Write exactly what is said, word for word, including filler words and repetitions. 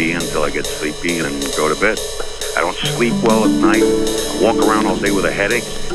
be until I get sleepy and go to bed. I don't sleep well at night. I walk around all day with a headache.